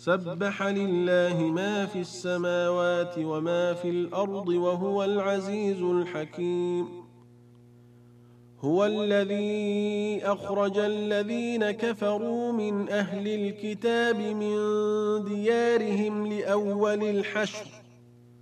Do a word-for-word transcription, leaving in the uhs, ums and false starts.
سبح لله ما في السماوات وما في الأرض وهو العزيز الحكيم هو الذي أخرج الذين كفروا من أهل الكتاب من ديارهم لأول الحشر